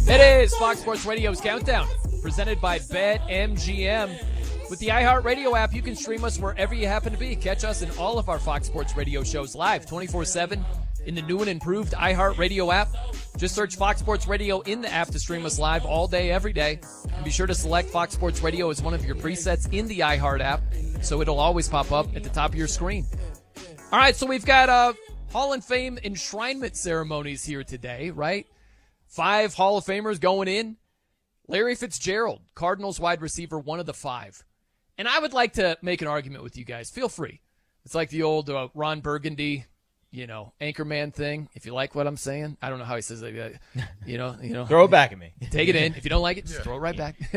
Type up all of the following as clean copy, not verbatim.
It is Fox Sports Radio's Countdown, presented by BetMGM. With the iHeartRadio app, you can stream us wherever you happen to be. Catch us in all of our Fox Sports Radio shows live 24/7 in the new and improved iHeartRadio app. Just search Fox Sports Radio in the app to stream us live all day, every day. And be sure to select Fox Sports Radio as one of your presets in the iHeart app, so it'll always pop up at the top of your screen. All right, so we've got Hall of Fame enshrinement ceremonies here today, right? 5 Hall of Famers going in. Larry Fitzgerald, Cardinals wide receiver, one of the 5. And I would like to make an argument with you guys. Feel free. It's like the old Ron Burgundy, Anchorman thing. If you like what I'm saying, I don't know how he says it. Throw it back at me. Take it in. If you don't like it, just throw it right back.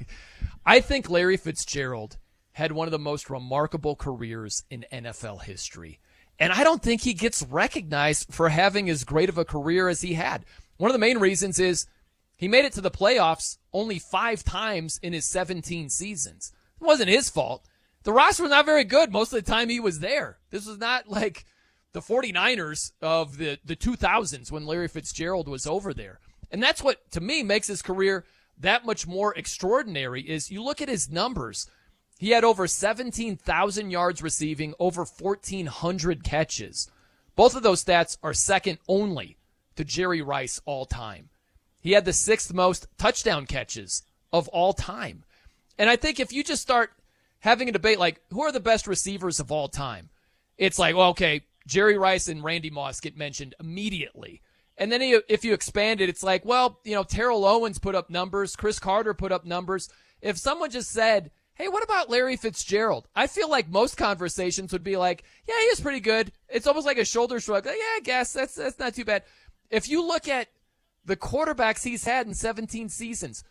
I think Larry Fitzgerald had one of the most remarkable careers in NFL history. And I don't think he gets recognized for having as great of a career as he had. One of the main reasons is he made it to the playoffs only 5 times in his 17 seasons. It wasn't his fault. The roster was not very good most of the time he was there. This was not like the 49ers of the 2000s when Larry Fitzgerald was over there. And that's what, to me, makes his career that much more extraordinary is you look at his numbers. He had over 17,000 yards receiving, over 1,400 catches. Both of those stats are second only to Jerry Rice all time. He had the 6th most touchdown catches of all time. And I think if you just start having a debate like, who are the best receivers of all time? It's like, well, okay, Jerry Rice and Randy Moss get mentioned immediately. And then if you expand it, it's like, well, Terrell Owens put up numbers. Chris Carter put up numbers. If someone just said, hey, what about Larry Fitzgerald? I feel like most conversations would be like, yeah, he was pretty good. It's almost like a shoulder shrug. Like, yeah, I guess that's not too bad. If you look at the quarterbacks he's had in 17 seasons,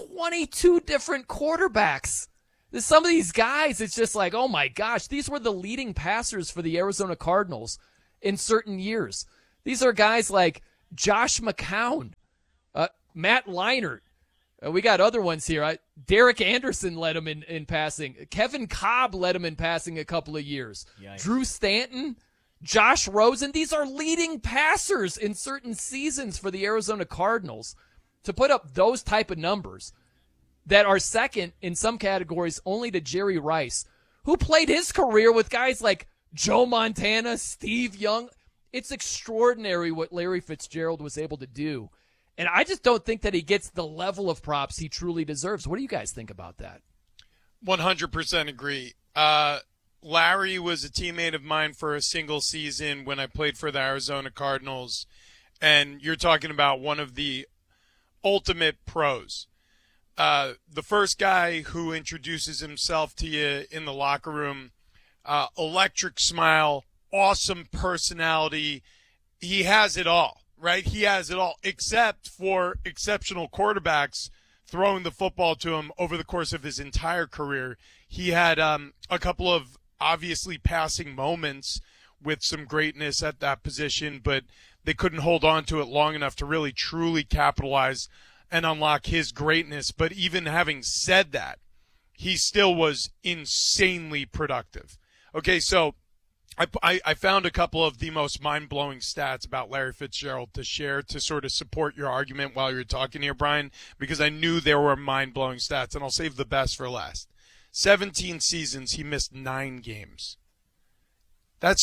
22 different quarterbacks. Some of these guys, it's just like, oh my gosh, these were the leading passers for the Arizona Cardinals in certain years. These are guys like Josh McCown, Matt Leinart. We got other ones here. Derek Anderson led him in passing. Kevin Cobb led him in passing a couple of years. Yikes. Drew Stanton, Josh Rosen. These are leading passers in certain seasons for the Arizona Cardinals. To put up those type of numbers that are second in some categories only to Jerry Rice, who played his career with guys like Joe Montana, Steve Young. It's extraordinary what Larry Fitzgerald was able to do. And I just don't think that he gets the level of props he truly deserves. What do you guys think about that? 100% agree. Larry was a teammate of mine for a single season when I played for the Arizona Cardinals. And you're talking about one of the ultimate pros. The first guy who introduces himself to you in the locker room, electric smile, awesome personality. He has it all. Right? He has it all, except for exceptional quarterbacks throwing the football to him over the course of his entire career. He had a couple of obviously passing moments with some greatness at that position, but they couldn't hold on to it long enough to really truly capitalize and unlock his greatness. But even having said that, he still was insanely productive. Okay, so I found a couple of the most mind-blowing stats about Larry Fitzgerald to share to sort of support your argument while you're talking here, Brian, because I knew there were mind-blowing stats, and I'll save the best for last. 17 seasons, he missed 9 games. That's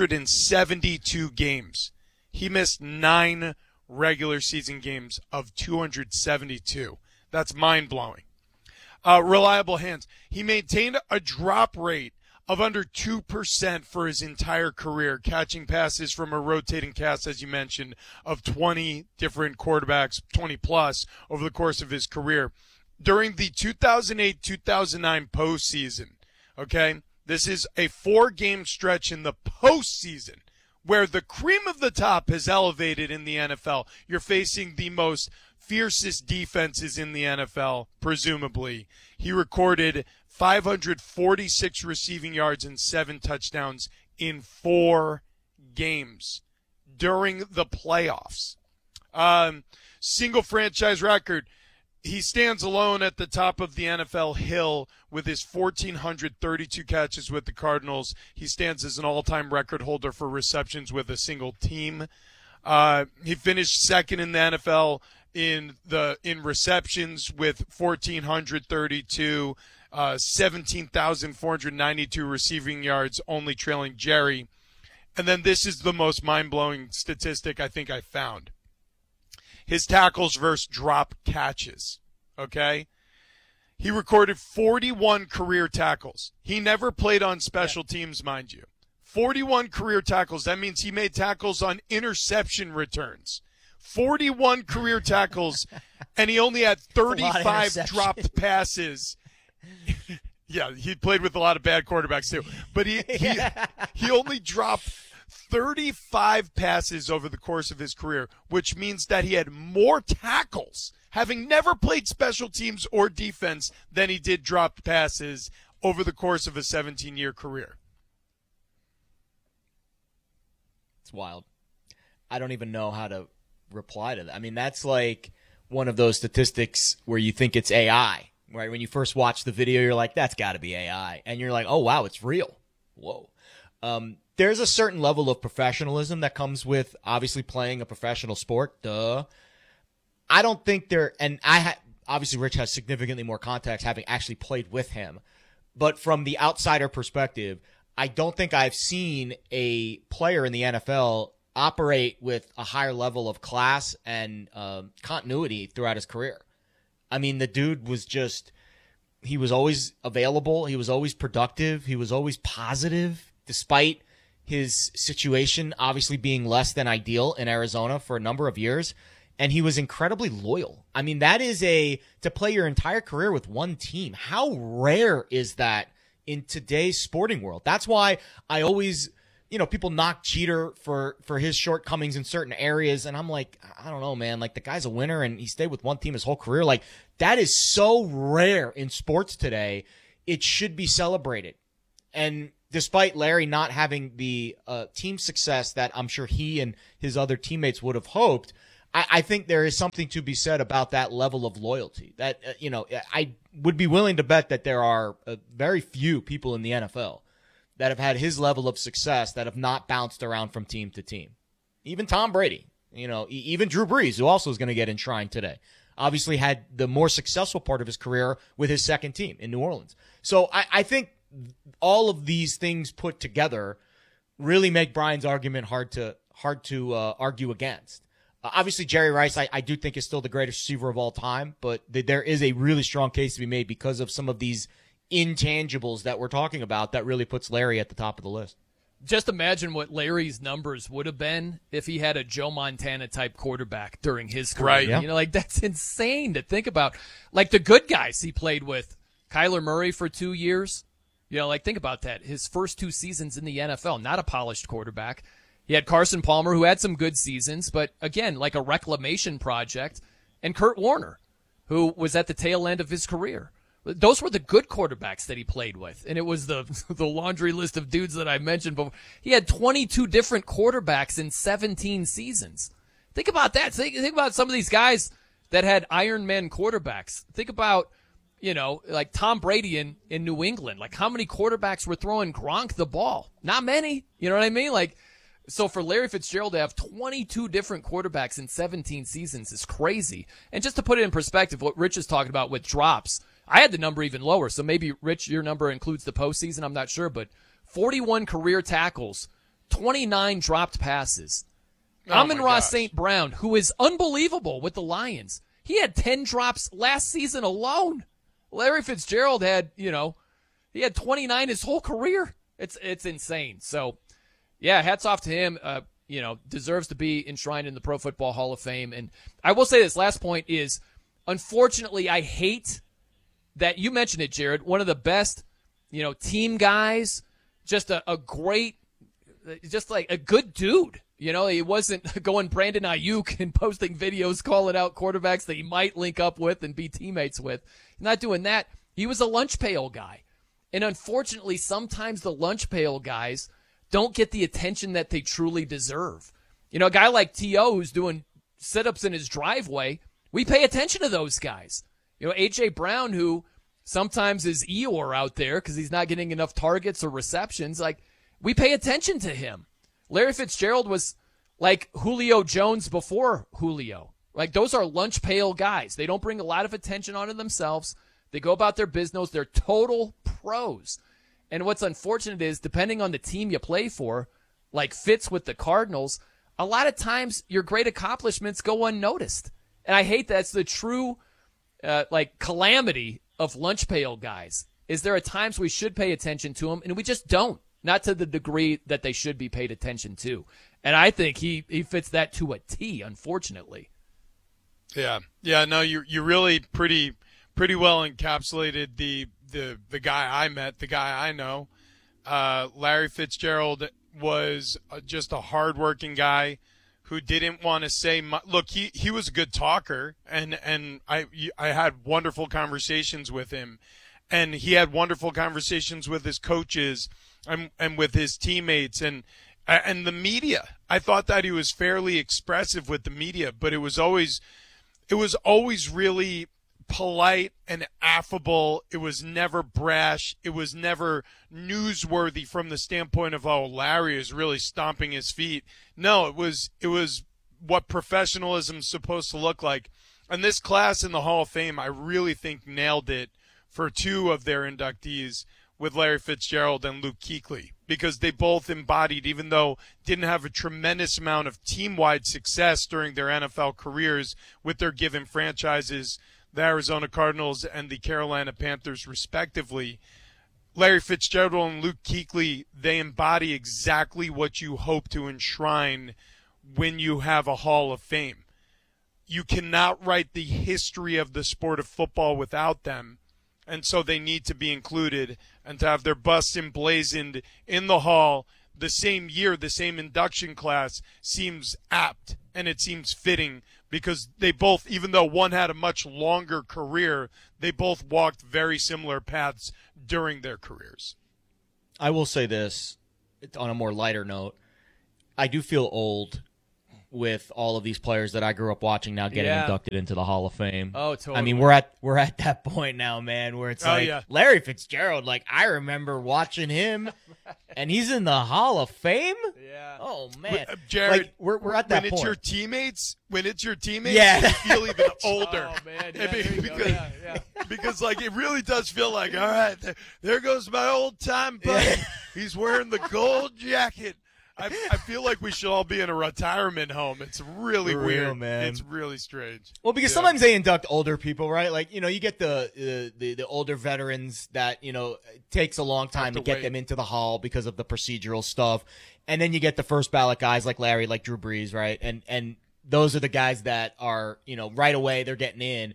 272 games. He missed 9 regular season games of 272. That's mind-blowing. Reliable hands. He maintained a drop rate of under 2% for his entire career, catching passes from a rotating cast, as you mentioned, of 20 different quarterbacks, 20 plus, over the course of his career. During the 2008-2009 postseason, okay, this is a 4-game stretch in the postseason where the cream of the top has elevated in the NFL. You're facing the most fiercest defenses in the NFL, presumably. He recorded 546 receiving yards and 7 touchdowns in 4 games during the playoffs. Single franchise record. He stands alone at the top of the NFL hill with his 1,432 catches with the Cardinals. He stands as an all-time record holder for receptions with a single team. He finished second in the NFL in receptions with 1,432, 17,492 receiving yards, only trailing Jerry. And then this is the most mind-blowing statistic I think I found. His tackles versus drop catches, okay? He recorded 41 career tackles. He never played on special teams, mind you. 41 career tackles. That means he made tackles on interception returns. 41 career tackles, and he only had 35 dropped passes. Yeah, he played with a lot of bad quarterbacks too. But he only dropped 35 passes over the course of his career, which means that he had more tackles, having never played special teams or defense, than he did dropped passes over the course of a 17-year career. It's wild. I don't even know how to reply to that. I mean, that's like one of those statistics where you think it's AI, right? When you first watch the video, you're like, that's got to be AI. And you're like, oh, wow, it's real. Whoa. There's a certain level of professionalism that comes with obviously playing a professional sport. Duh. I don't think obviously Rich has significantly more context having actually played with him. But from the outsider perspective, I don't think I've seen a player in the NFL operate with a higher level of class and continuity throughout his career. I mean, the dude was he was always available. He was always productive. He was always positive, despite his situation obviously being less than ideal in Arizona for a number of years. And he was incredibly loyal. I mean, that is to play your entire career with one team. How rare is that in today's sporting world? That's why I always, people knock Jeter for his shortcomings in certain areas. And I'm like, I don't know, man. Like, the guy's a winner and he stayed with one team his whole career. Like, that is so rare in sports today. It should be celebrated. And despite Larry not having the team success that I'm sure he and his other teammates would have hoped, I think there is something to be said about that level of loyalty. That, I would be willing to bet that there are very few people in the NFL that have had his level of success that have not bounced around from team to team. Even Tom Brady, even Drew Brees, who also is going to get enshrined today, obviously had the more successful part of his career with his second team in New Orleans. So I think all of these things put together really make Brian's argument hard to argue against. Obviously, Jerry Rice, I do think is still the greatest receiver of all time, but there is a really strong case to be made because of some of these intangibles that we're talking about that really puts Larry at the top of the list. Just imagine what Larry's numbers would have been if he had a Joe Montana type quarterback during his career. Right. Yeah. That's insane to think about. Like the good guys he played with, Kyler Murray for 2 years. Think about that. His first 2 seasons in the NFL, not a polished quarterback. He had Carson Palmer, who had some good seasons, but again, like a reclamation project, and Kurt Warner, who was at the tail end of his career. Those were the good quarterbacks that he played with, and it was the laundry list of dudes that I mentioned before. He had 22 different quarterbacks in 17 seasons. Think about that. Think about some of these guys that had Iron Man quarterbacks. Think about, like Tom Brady in New England. Like, how many quarterbacks were throwing Gronk the ball? Not many. You know what I mean? So for Larry Fitzgerald to have 22 different quarterbacks in 17 seasons is crazy. And just to put it in perspective, what Rich is talking about with drops, I had the number even lower. So maybe, Rich, your number includes the postseason. I'm not sure. But 41 career tackles, 29 dropped passes. Amon-Ra St. Brown, who is unbelievable with the Lions, he had 10 drops last season alone. Larry Fitzgerald had, he had 29 his whole career. It's insane. So, yeah, hats off to him. Deserves to be enshrined in the Pro Football Hall of Fame. And I will say this last point is, unfortunately, I hate that you mentioned it, Jared. One of the best, team guys, just a great, just like a good dude. He wasn't going Brandon Ayuk and posting videos calling out quarterbacks that he might link up with and be teammates with. He's not doing that. He was a lunch pail guy. And unfortunately, sometimes the lunch pail guys don't get the attention that they truly deserve. A guy like T.O. who's doing sit-ups in his driveway, we pay attention to those guys. A.J. Brown, who sometimes is Eeyore out there because he's not getting enough targets or receptions, we pay attention to him. Larry Fitzgerald was like Julio Jones before Julio. Like, those are lunch pail guys. They don't bring a lot of attention onto themselves. They go about their business. They're total pros. And what's unfortunate is, depending on the team you play for, like Fitz with the Cardinals, a lot of times your great accomplishments go unnoticed. And I hate that's the true calamity of lunch pail guys, is there are times we should pay attention to them, and we just don't. Not to the degree that they should be paid attention to. And I think he fits that to a T, unfortunately. Yeah. No, you really pretty well encapsulated the guy I met, the guy I know. Larry Fitzgerald was just a hardworking guy who didn't want to say much. Look, he was a good talker, and I had wonderful conversations with him, and he had wonderful conversations with his coaches and with his teammates and the media. I thought that he was fairly expressive with the media, but it was always really polite and affable. It was never brash. It was never newsworthy from the standpoint of, oh, Larry is really stomping his feet. No, it was what professionalism is supposed to look like. And this class in the Hall of Fame, I really think nailed it for two of their inductees with Larry Fitzgerald and Luke Kuechly, because they both embodied, even though didn't have a tremendous amount of team-wide success during their NFL careers with their given franchises, the Arizona Cardinals and the Carolina Panthers respectively, Larry Fitzgerald and Luke Kuechly, they embody exactly what you hope to enshrine when you have a Hall of Fame. You cannot write the history of the sport of football without them, and so they need to be included, and to have their busts emblazoned in the hall the same year, the same induction class, seems apt, and it seems fitting, because they both, even though one had a much longer career, they both walked very similar paths during their careers. I will say this, on a more lighter note, I do feel old with all of these players that I grew up watching now getting inducted into the Hall of Fame. Oh, totally. I mean, we're at that point now, man, where it's Larry Fitzgerald, like, I remember watching him, and he's in the Hall of Fame? Yeah. Oh, man. Jared, like, we're at that point. When it's your teammates, yeah. you feel even older. Oh, man. Yeah, there you go. Yeah. Because, like, it really does feel like, all right, there goes my old-time buddy. Yeah. He's wearing the gold jacket. I feel like we should all be in a retirement home. It's really weird, man. It's really strange. Well, because sometimes they induct older people, right? Like, you get the older veterans that, it takes a long time to get them into the hall because of the procedural stuff. And then you get the first ballot guys like Larry, like Drew Brees, right? And those are the guys that are, right away they're getting in.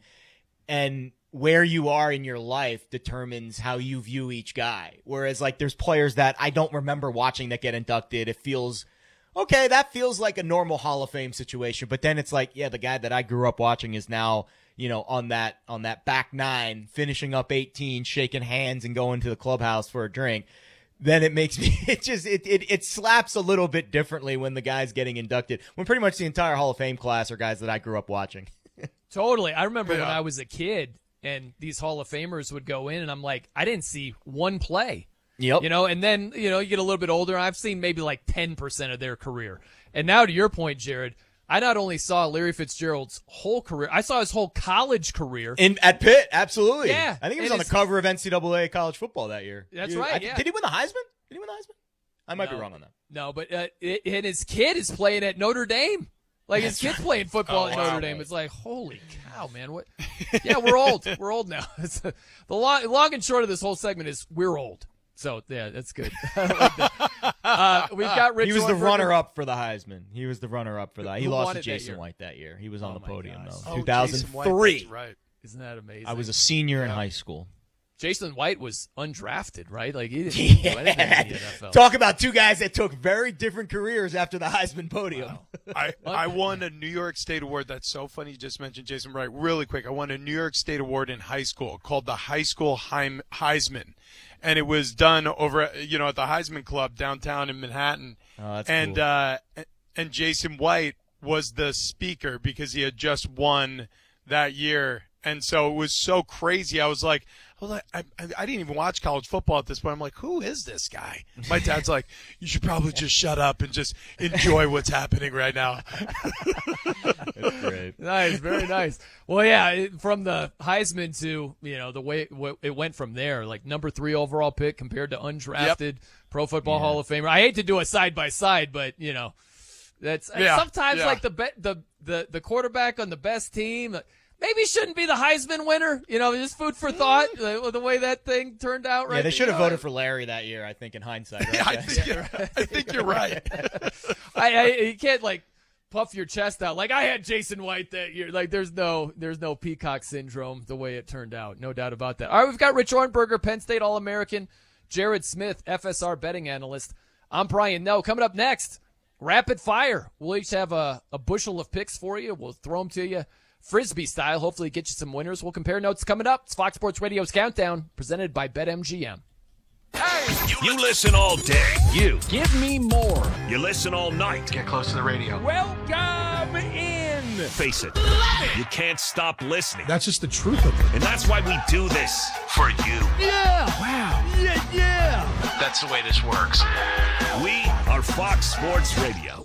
And where you are in your life determines how you view each guy. Whereas, like, there's players that I don't remember watching that get inducted. It feels, okay, that feels like a normal Hall of Fame situation. But then it's like, yeah, the guy that I grew up watching is now, on that back nine, finishing up 18, shaking hands and going to the clubhouse for a drink. Then it makes me, it slaps a little bit differently when the guy's getting inducted, when pretty much the entire Hall of Fame class are guys that I grew up watching. Totally. I remember when I was a kid, and these Hall of Famers would go in, and I'm like, I didn't see one play. Yep. And then, you get a little bit older, I've seen maybe like 10% of their career. And now to your point, Jared, I not only saw Larry Fitzgerald's whole career, I saw his whole college career. At Pitt, absolutely. Yeah. I think he was on the cover of NCAA college football that year. That's right, Did he win the Heisman? I might be wrong on that. No, but and his kid is playing at Notre Dame. Like, his kid's playing football at Notre Dame. It's like, holy cow, man. What? Yeah, we're old. We're old now. The long and short of this whole segment is we're old. So, yeah, that's good. Like that. We've got Rich. He was Hornberger. the runner-up for the Heisman. He lost to Jason that White that year. He was on the podium, gosh. though. Oh, 2003. Jason White, right. Isn't that amazing? I was a senior in high school. Jason White was undrafted, right? Like, he didn't do anything in the NFL. Talk about two guys that took very different careers after the Heisman podium. Wow. I won a New York State award. That's so funny you just mentioned Jason White. Really quick, I won a New York State award in high school called the High School Heisman. And it was done over, at the Heisman Club downtown in Manhattan. Oh, that's cool. And Jason White was the speaker because he had just won that year. And so it was so crazy. I didn't even watch college football at this point. I'm like, who is this guy? My dad's like, you should probably just shut up and just enjoy what's happening right now. That's great. Nice, very nice. Well, yeah, from the Heisman to, the way it went from there, like number 3 overall pick compared to undrafted Pro Football Hall of Famer. I hate to do a side by side, but that's sometimes like the quarterback on the best team maybe shouldn't be the Heisman winner. Just food for thought. The way that thing turned out. Right? Yeah, they should have voted for Larry that year. I think in hindsight. Right? Yeah, I think you're right. You can't puff your chest out like I had Jason White that year. Like there's no peacock syndrome the way it turned out. No doubt about that. All right, we've got Rich Ohrnberger, Penn State All-American, Jared Smith, FSR betting analyst. I'm Brian Noe. Coming up next, rapid fire. We'll each have a bushel of picks for you. We'll throw them to you Frisbee style. Hopefully get you some winners. We'll compare notes coming up. It's Fox Sports Radio's Countdown presented by BetMGM. Hey! You listen all day. You. Give me more. You listen all night. Get close to the radio. Welcome in. Face it. You can't stop listening. That's just the truth of it. And that's why we do this for you. Yeah. Wow. Yeah. That's the way this works. We are Fox Sports Radio.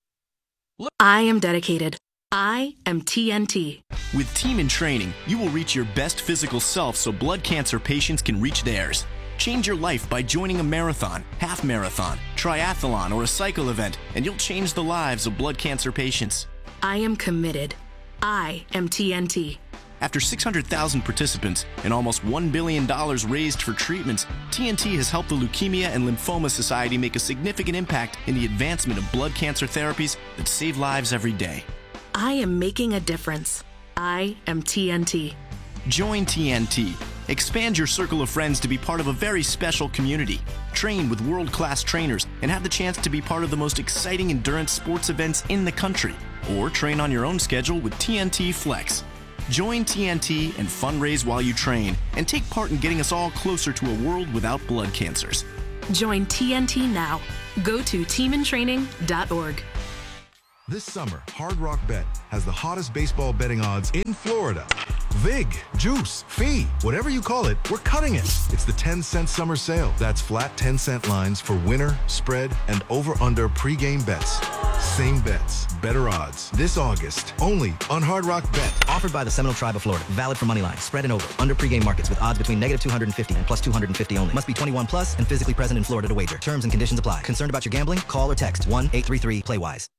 I am dedicated. I am TNT. With Team in Training, you will reach your best physical self so blood cancer patients can reach theirs. Change your life by joining a marathon, half marathon, triathlon, or a cycle event, and you'll change the lives of blood cancer patients. I am committed. I am TNT. After 600,000 participants and almost $1 billion raised for treatments, TNT has helped the Leukemia and Lymphoma Society make a significant impact in the advancement of blood cancer therapies that save lives every day. I am making a difference. I am TNT. Join TNT. Expand your circle of friends to be part of a very special community. Train with world-class trainers and have the chance to be part of the most exciting endurance sports events in the country. Or train on your own schedule with TNT Flex. Join TNT and fundraise while you train and take part in getting us all closer to a world without blood cancers. Join TNT now. Go to teamintraining.org. This summer, Hard Rock Bet has the hottest baseball betting odds in Florida. Vig, juice, fee, whatever you call it, we're cutting it. It's the 10-cent summer sale. That's flat 10-cent lines for winner, spread, and over-under pregame bets. Same bets, better odds. This August, only on Hard Rock Bet. Offered by the Seminole Tribe of Florida. Valid for money line, spread, and over. Under pregame markets with odds between -250 and +250 only. Must be 21 plus and physically present in Florida to wager. Terms and conditions apply. Concerned about your gambling? Call or text 1-833-PLAY-WISE.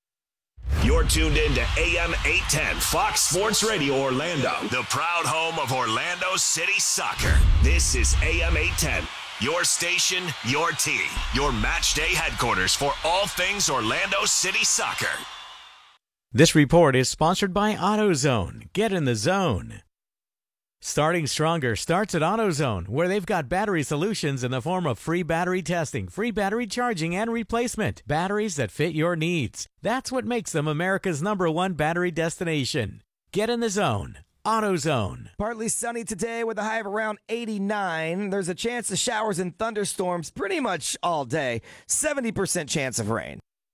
You're tuned in to AM 810 Fox Sports Radio Orlando, the proud home of Orlando City Soccer. This is AM 810, your station, your team, your match day headquarters for all things Orlando City Soccer. This report is sponsored by AutoZone. Get in the zone. Starting Stronger starts at AutoZone, where they've got battery solutions in the form of free battery testing, free battery charging, and replacement. Batteries that fit your needs. That's what makes them America's #1 battery destination. Get in the zone. AutoZone. Partly sunny today with a high of around 89. There's a chance of showers and thunderstorms pretty much all day. 70% chance of rain.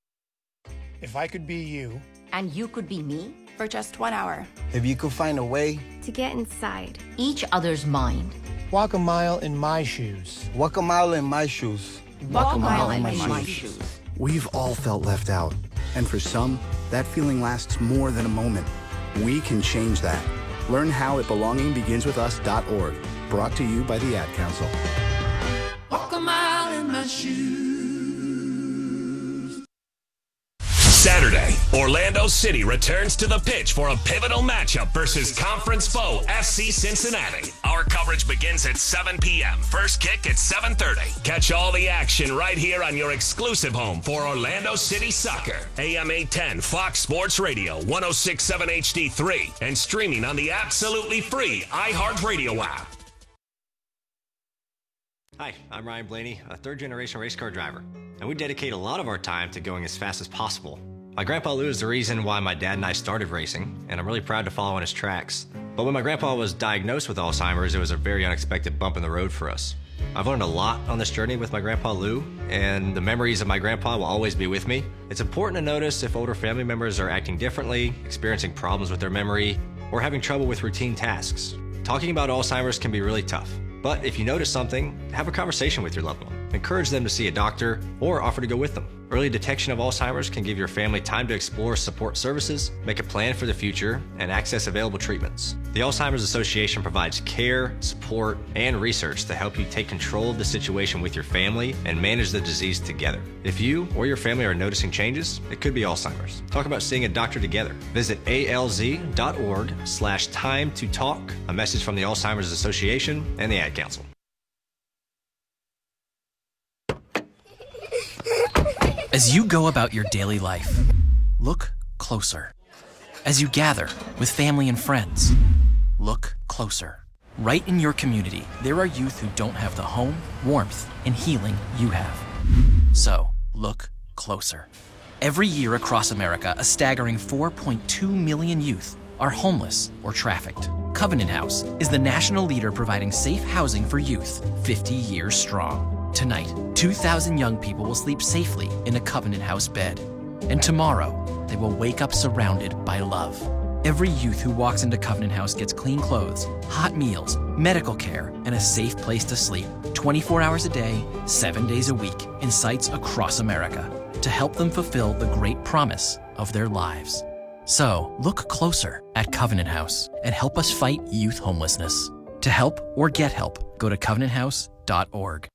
If I could be you. And you could be me? For just 1 hour. If you could find a way to get inside each other's mind. Walk a mile in my shoes. Walk a mile in my shoes. Walk a mile in my shoes. We've all felt left out. And for some, that feeling lasts more than a moment. We can change that. Learn how at belongingbeginswithus.org. Brought to you by the Ad Council. Walk a mile in my shoes. Saturday, Orlando City returns to the pitch for a pivotal matchup versus conference foe FC Cincinnati. Our coverage begins at 7 p.m. First kick at 7:30. Catch all the action right here on your exclusive home for Orlando City Soccer. AM 810 Fox Sports Radio, 106.7 HD3, and streaming on the absolutely free iHeartRadio app. Hi, I'm Ryan Blaney, a third-generation race car driver, and we dedicate a lot of our time to going as fast as possible. My grandpa Lou is the reason why my dad and I started racing, and I'm really proud to follow in his tracks. But when my grandpa was diagnosed with Alzheimer's, it was a very unexpected bump in the road for us. I've learned a lot on this journey with my grandpa Lou, and the memories of my grandpa will always be with me. It's important to notice if older family members are acting differently, experiencing problems with their memory, or having trouble with routine tasks. Talking about Alzheimer's can be really tough. But if you notice something, have a conversation with your loved one. Encourage them to see a doctor or offer to go with them. Early detection of Alzheimer's can give your family time to explore support services, make a plan for the future, and access available treatments. The Alzheimer's Association provides care, support, and research to help you take control of the situation with your family and manage the disease together. If you or your family are noticing changes, it could be Alzheimer's. Talk about seeing a doctor together. Visit alz.org/time to talk. A message from the Alzheimer's Association and the Ad Council. As you go about your daily life, look closer. As you gather with family and friends, look closer. Right in your community, there are youth who don't have the home, warmth, and healing you have. So, look closer. Every year across America, a staggering 4.2 million youth are homeless or trafficked. Covenant House is the national leader providing safe housing for youth, 50 years strong. Tonight, 2,000 young people will sleep safely in a Covenant House bed. And tomorrow, they will wake up surrounded by love. Every youth who walks into Covenant House gets clean clothes, hot meals, medical care, and a safe place to sleep 24 hours a day, 7 days a week in sites across America to help them fulfill the great promise of their lives. So, look closer at Covenant House and help us fight youth homelessness. To help or get help, go to covenanthouse.org.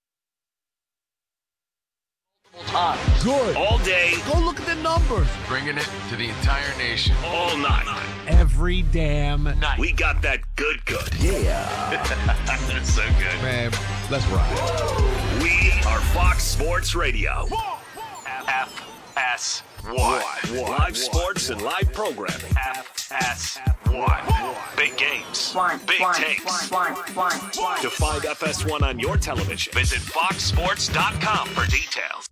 Good. All day. Go look at the numbers. Bringing it to the entire nation. All night. Every damn night. We got that good. Yeah. That's so good. Man, let's ride. We are Fox Sports Radio. FS1. Live sports and live programming. FS1. Big games. Big takes. To find FS1 on your television, visit foxsports.com for details.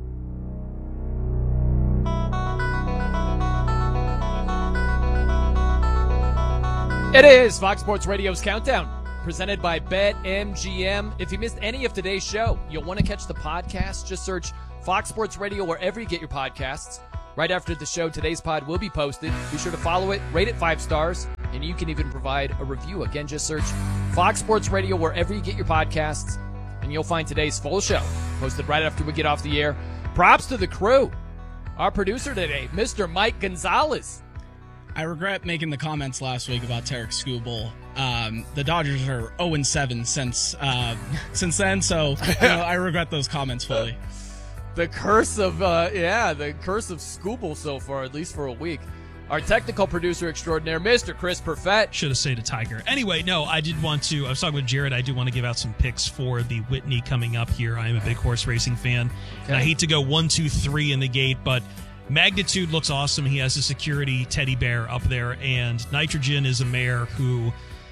It is Fox Sports Radio's Countdown, presented by BetMGM. If you missed any of today's show, you'll want to catch the podcast. Just search Fox Sports Radio wherever you get your podcasts. Right after the show, today's pod will be posted. Be sure to follow it, rate it 5 stars, and you can even provide a review. Again, just search Fox Sports Radio wherever you get your podcasts, and you'll find today's full show posted right after we get off the air. Props to the crew. Our producer today, Mr. Mike Gonzalez. I regret making the comments last week about Tarek Skubal. The Dodgers are 0-7 since then, so I regret those comments fully. The curse of Skubal so far, at least for a week. Our technical producer extraordinaire, Mr. Chris Perfett. Should have stayed a Tiger. Anyway, no, I was talking with Jared. I do want to give out some picks for the Whitney coming up here. I am a big horse racing fan. Okay. And I hate to go 1, 2, 3 in the gate, but Magnitude looks awesome. He has a security teddy bear up there, and Nitrogen is a mare who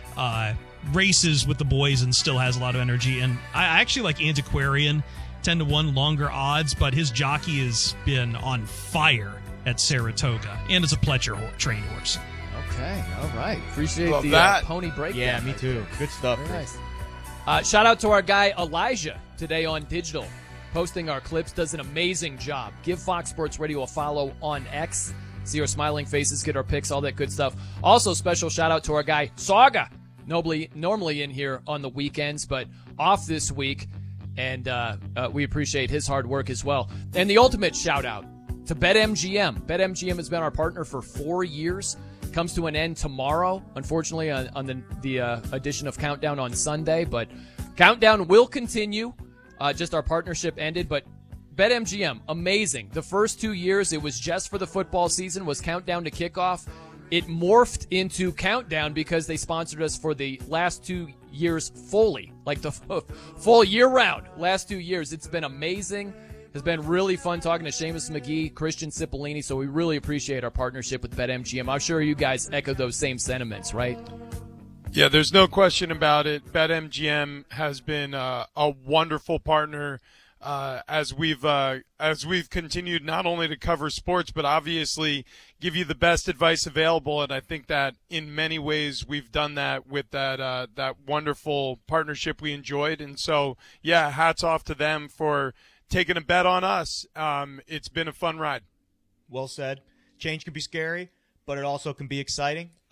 races with the boys and still has a lot of energy. And I actually like Antiquarian, 10-1 longer odds, but his jockey has been on fire at Saratoga, and it's a Pletcher trained horse. Okay, all right. Appreciate Love the that. pony breakdown. Yeah, me too. Good stuff. Very nice. Shout out to our guy Elijah today on digital. Posting our clips, does an amazing job. Give Fox Sports Radio a follow on X. See our smiling faces, get our pics, all that good stuff. Also, special shout out to our guy Saga, normally in here on the weekends, but off this week, and we appreciate his hard work as well. And the ultimate shout out to BetMGM. BetMGM has been our partner for 4 years. Comes to an end tomorrow, unfortunately, on the edition of Countdown on Sunday, but Countdown will continue. Just our partnership ended, but BetMGM, amazing. The first 2 years, it was just for the football season, was Countdown to Kickoff. It morphed into Countdown because they sponsored us for the last 2 years fully, like the full year round. Last 2 years, it's been amazing. It's been really fun talking to Seamus McGee, Christian Cipollini, so we really appreciate our partnership with BetMGM. I'm sure you guys echo those same sentiments, right? Yeah, there's no question about it. BetMGM has been a wonderful partner as we've continued not only to cover sports, but obviously give you the best advice available. And I think that in many ways we've done that with that wonderful partnership we enjoyed. And so, yeah, hats off to them for taking a bet on us. It's been a fun ride. Well said. Change can be scary, but it also can be exciting.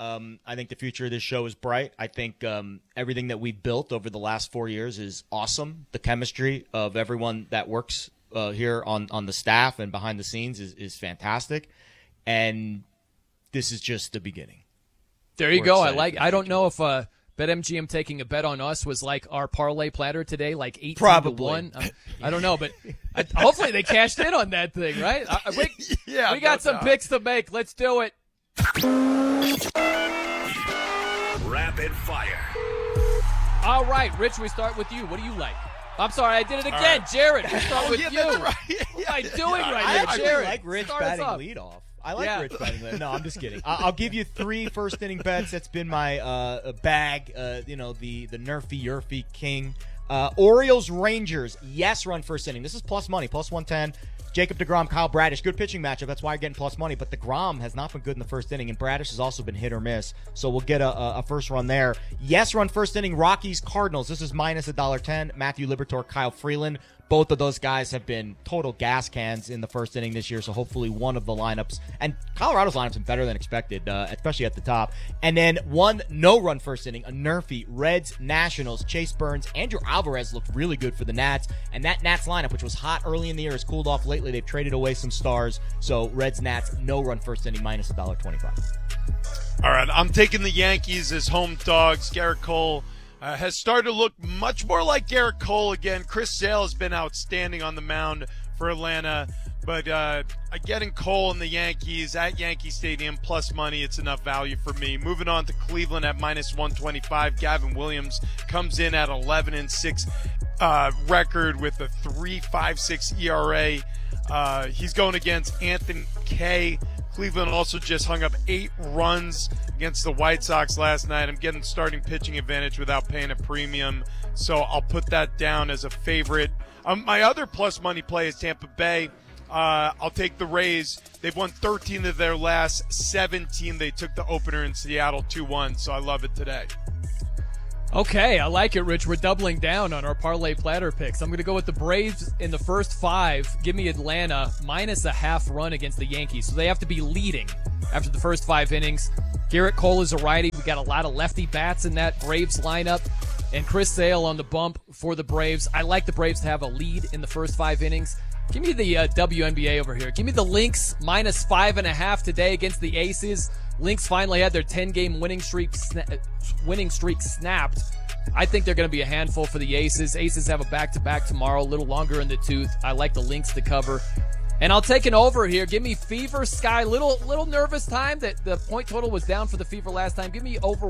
I think the future of this show is bright. I think everything that we've built over the last 4 years is awesome. The chemistry of everyone that works here on the staff and behind the scenes is fantastic. And this is just the beginning. There you go. I don't know if BetMGM taking a bet on us was like our parlay platter today, like 18 Probably. to 1. I don't know, but hopefully they cashed in on that thing, right? We got some picks to make. Let's do it. Rapid fire. All right, Rich, we start with you. What do you like? I'm sorry, I did it again. Right. Jared, we start with you. That's right. What am I doing right I here, actually Jared? like Rich batting leadoff. I like Rich batting leadoff. No, I'm just kidding. I'll give you 3 first-inning bets. That's been my bag, the Nerfy king. Orioles-Rangers, yes, run first inning. This is plus money, plus 110. Jacob deGrom, Kyle Bradish, good pitching matchup. That's why you're getting plus money. But deGrom has not been good in the first inning, and Bradish has also been hit or miss. So we'll get a first run there. Yes, run first inning, Rockies-Cardinals. This is minus $1.10. Matthew Liberatore, Kyle Freeland. Both of those guys have been total gas cans in the first inning this year, so hopefully one of the lineups. And Colorado's lineup's been better than expected, especially at the top. And then one no-run first inning, a Nerfy, Reds, Nationals, Chase Burns, Andrew Alvarez looked really good for the Nats. And that Nats lineup, which was hot early in the year, has cooled off lately. They've traded away some stars. So Reds, Nats, no-run first inning, minus $1.25. All right, I'm taking the Yankees as home dogs. Garrett Cole has started to look much more like Garrett Cole again. Chris Sale has been outstanding on the mound for Atlanta. But getting Cole and the Yankees at Yankee Stadium plus money, it's enough value for me. Moving on to Cleveland at minus 125. Gavin Williams comes in at 11-6 record with a 3.56 ERA. He's going against Anthony Kay. Cleveland also just hung up 8 runs against the White Sox last night. I'm getting starting pitching advantage without paying a premium, so I'll put that down as a favorite. My other plus money play is Tampa Bay. I'll take the Rays. They've won 13 of their last 17. They took the opener in Seattle 2-1, so I love it today. Okay, I like it, Rich. We're doubling down on our parlay platter picks. I'm going to go with the Braves in the first 5. Give me Atlanta minus a half run against the Yankees. So they have to be leading after the first 5 innings. Garrett Cole is a righty. We got a lot of lefty bats in that Braves lineup. And Chris Sale on the bump for the Braves. I like the Braves to have a lead in the first 5 innings. Give me the WNBA over here. Give me the Lynx minus 5.5 today against the Aces. Lynx finally had their 10-game winning streak snapped. I think they're going to be a handful for the Aces. Aces have a back-to-back tomorrow, a little longer in the tooth. I like the Lynx to cover. And I'll take an over here. Give me Fever Sky. Little nervous time that the point total was down for the Fever last time. Give me over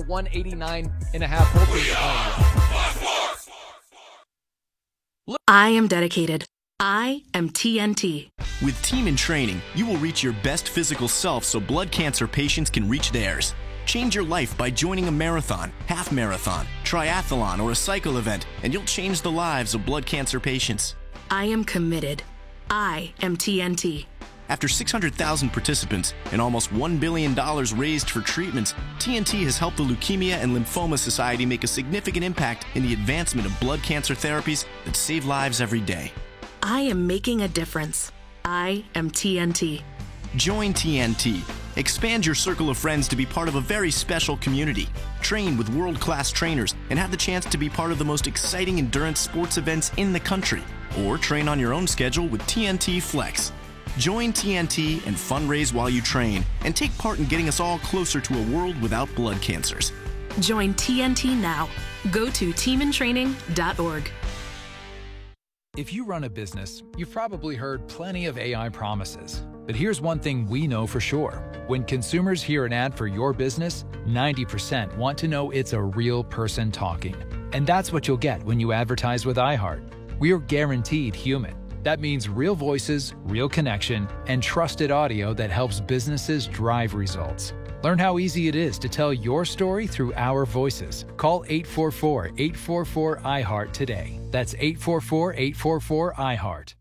189.5. I am dedicated. I am TNT. With Team in Training, you will reach your best physical self so blood cancer patients can reach theirs. Change your life by joining a marathon, half marathon, triathlon, or a cycle event, and you'll change the lives of blood cancer patients. I am committed. I am TNT. After 600,000 participants and almost $1 billion raised for treatments, TNT has helped the Leukemia and Lymphoma Society make a significant impact in the advancement of blood cancer therapies that save lives every day. I am making a difference. I am TNT. Join TNT. Expand your circle of friends to be part of a very special community. Train with world-class trainers and have the chance to be part of the most exciting endurance sports events in the country. Or train on your own schedule with TNT Flex. Join TNT and fundraise while you train and take part in getting us all closer to a world without blood cancers. Join TNT now. Go to teamintraining.org. If you run a business, you've probably heard plenty of AI promises. But here's one thing we know for sure. When consumers hear an ad for your business, 90% want to know it's a real person talking. And that's what you'll get when you advertise with iHeart. We're guaranteed human. That means real voices, real connection, and trusted audio that helps businesses drive results. Learn how easy it is to tell your story through our voices. Call 844-844-iHeart today. That's 844-844-iHeart.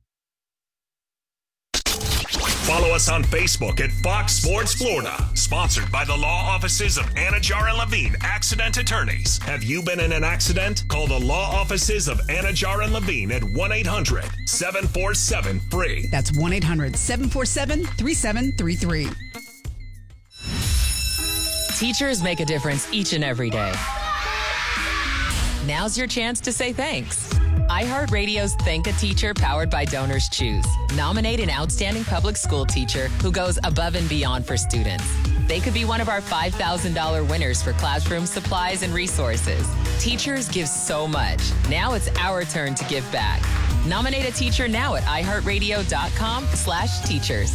Follow us on Facebook at Fox Sports Florida. Sponsored by the law offices of Anajar and Levine, accident attorneys. Have you been in an accident? Call the law offices of Anajar and Levine at 1-800-747-FREE. That's 1-800-747-3733. Teachers make a difference each and every day. Now's your chance to say thanks. iHeartRadio's Thank a Teacher powered by Donors Choose. Nominate an outstanding public school teacher who goes above and beyond for students. They could be one of our $5,000 winners for classroom supplies and resources. Teachers give so much. Now it's our turn to give back. Nominate a teacher now at iHeartRadio.com/teachers.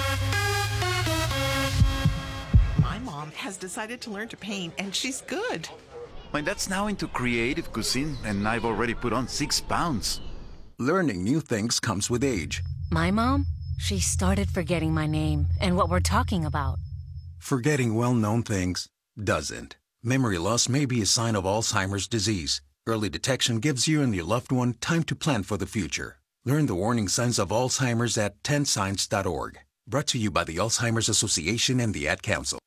My mom has decided to learn to paint, and she's good. My dad's now into creative cuisine, and I've already put on 6 pounds. Learning new things comes with age. My mom, she started forgetting my name and what we're talking about. Forgetting well-known things doesn't. Memory loss may be a sign of Alzheimer's disease. Early detection gives you and your loved one time to plan for the future. Learn the warning signs of Alzheimer's at 10signs.org. Brought to you by the Alzheimer's Association and the Ad Council.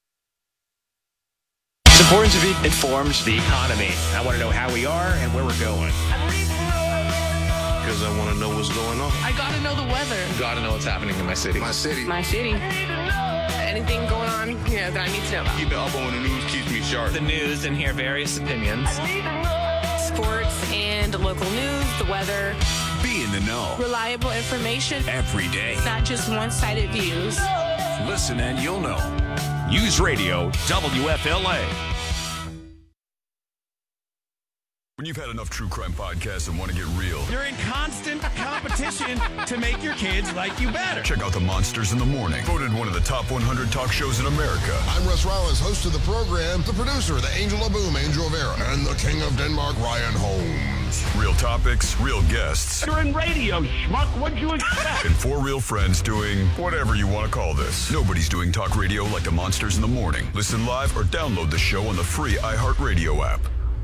It's important to be informed. The economy. I want to know how we are and where we're going. Because I want to know what's going on. I got to know the weather. Got to know what's happening in my city. My city. Anything going on, that I need to know about. Keep it up on the news, keeps me sharp. The news and hear various opinions. Sports and local news, the weather. Be in the know. Reliable information. Every day. Not just one-sided views. Listen and you'll know. News Radio WFLA. When you've had enough true crime podcasts and want to get real, you're in constant competition to make your kids like you better. Check out The Monsters in the Morning, voted one of the top 100 talk shows in America. I'm Russ Rollins, host of the program, the producer, the Angel of Boom, Angel Rivera, and the King of Denmark, Ryan Holmes. Real topics, real guests. You're in radio, schmuck. What'd you expect? And 4 real friends doing whatever you want to call this. Nobody's doing talk radio like The Monsters in the Morning. Listen live or download the show on the free iHeartRadio app.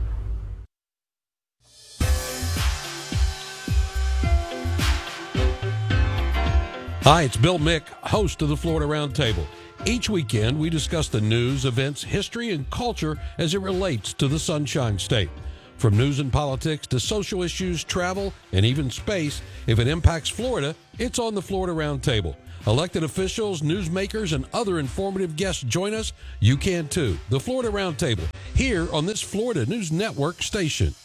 Hi, it's Bill Mick, host of the Florida Roundtable. Each weekend, we discuss the news, events, history, and culture as it relates to the Sunshine State. From news and politics to social issues, travel, and even space, if it impacts Florida, it's on the Florida Roundtable. Elected officials, newsmakers, and other informative guests join us. You can too. The Florida Roundtable, here on this Florida News Network station.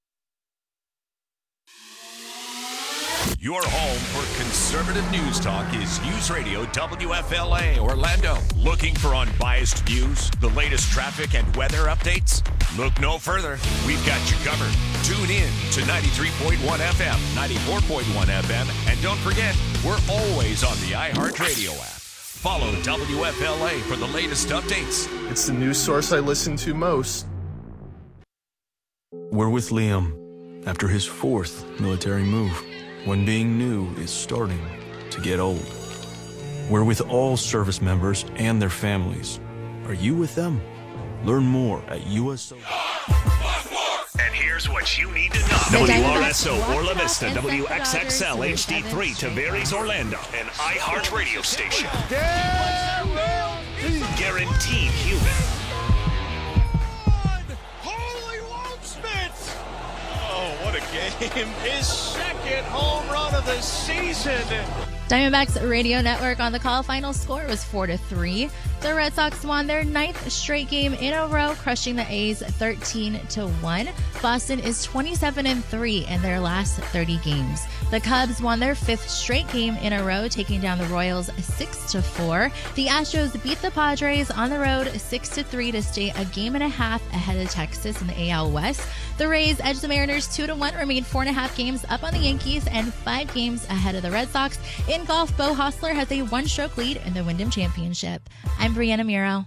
Your home for conservative news talk is News Radio WFLA Orlando. Looking for unbiased views, the latest traffic and weather updates? Look no further. We've got you covered. Tune in to 93.1 FM, 94.1 FM, and don't forget, we're always on the iHeartRadio app. Follow WFLA for the latest updates. It's the news source I listen to most. We're with Liam after his 4th military move. When being new is starting to get old. We're with all service members and their families. Are you with them? Learn more at USO. And here's what you need to know. WRSO Orla Vista, WXXL HD3 Tavares Orlando, an iHeart radio station. Guaranteed human. What a game. His second home run of the season. Diamondbacks Radio Network on the call. Final score was 4-3. The Red Sox won their 9th straight game in a row, crushing the A's 13-1. Boston is 27-3 in their last 30 games. The Cubs won their 5th straight game in a row, taking down the Royals 6-4. The Astros beat the Padres on the road 6-3 to stay a game and a half ahead of Texas in the AL West. The Rays edged the Mariners 2-1, remained 4.5 games up on the Yankees and 5 games ahead of the Red Sox. In golf, Beau Hossler has a 1-stroke lead in the Wyndham Championship. I'm Brianna Miro.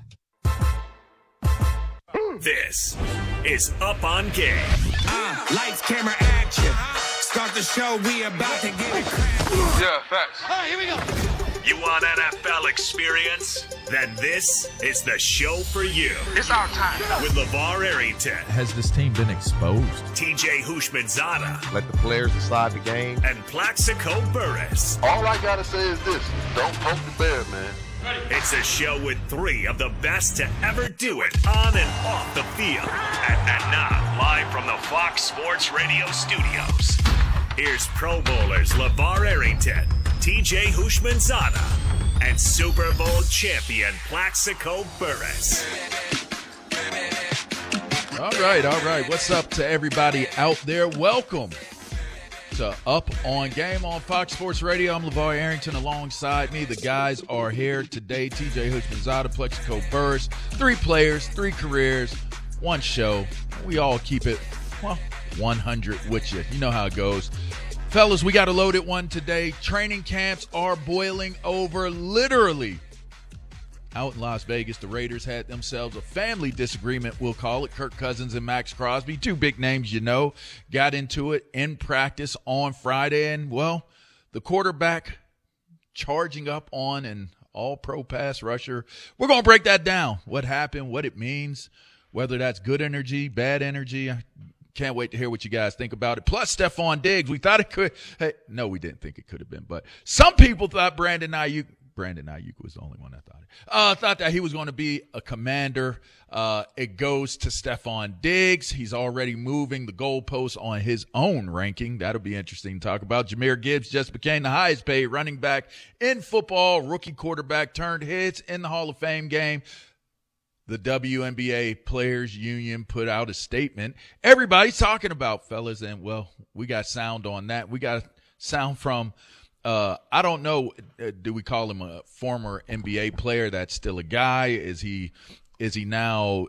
This is Up on Game. Lights, camera, action. Start the show, we about to get it cracking. Yeah, facts. All right, here we go. You want NFL experience? Then this is the show for you. It's our time. With LeVar Arrington. Has this team been exposed? TJ Houshmandzadeh. Let the players decide the game. And Plaxico Burress. All I gotta say is this: don't poke the bear, man. It's a show with 3 of the best to ever do it on and off the field. And now, live from the Fox Sports Radio studios, here's Pro Bowlers LeVar Arrington, TJ Houshmandzadeh, and Super Bowl champion Plaxico Burress. All right. What's up to everybody out there? Welcome to Up on Game on Fox Sports Radio. I'm LeVar Arrington. Alongside me, the guys are here today. TJ Houshmandzadeh, Plexico Burris. 3 players, 3 careers, 1 show. We all keep it, 100 with you. You know how it goes. Fellas, we got a loaded one today. Training camps are boiling over, literally. Out in Las Vegas, the Raiders had themselves a family disagreement, we'll call it. Kirk Cousins and Max Crosby, 2 big names got into it in practice on Friday. And, well, the quarterback charging up on an all-pro pass rusher. We're going to break that down, what happened, what it means, whether that's good energy, bad energy. I can't wait to hear what you guys think about it. Plus, Stephon Diggs, we thought it could. Hey, no, we didn't think it could have been. But some people thought Brandon Ayuk was the only one that thought that he was going to be a Commander. It goes to Stephon Diggs. He's already moving the goalposts on his own ranking. That'll be interesting to talk about. Jahmyr Gibbs just became the highest paid running back in football. Rookie quarterback turned hits in the Hall of Fame game. The WNBA Players Union put out a statement. Everybody's talking about, fellas, and, well, we got sound on that. We got sound from I don't know, do we call him a former NBA player that's still a guy? Is he now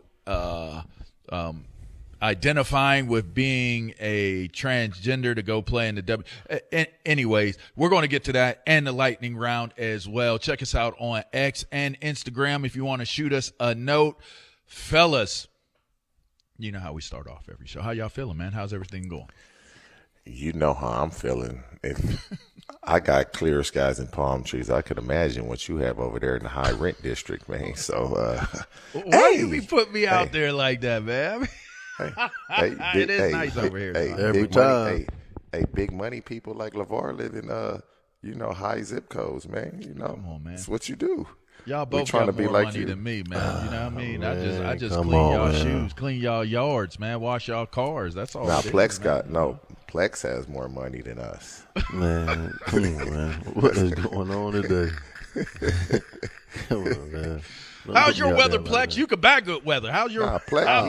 identifying with being a transgender to go play in the anyways, we're going to get to that and the lightning round as well. Check us out on X and Instagram if you want to shoot us a note. Fellas, you know how we start off every show. How y'all feeling, man? How's everything going? You know how I'm feeling. If I got clear skies and palm trees, I could imagine what you have over there in the high rent district, man. So, why you be putting me out there like that, man? It is nice over here. Every time. Big money people like LeVar live in, high zip codes, man. Come on, man. That's what you do. Y'all both got more money than me, man. You know what I mean? I just clean y'all shoes, clean y'all yards, man. Wash y'all cars. That's all. Now Plex has more money than us. Man, come on, man. What is going on today? Come on, man. How's your weather, Plex? You can back good weather. How's your?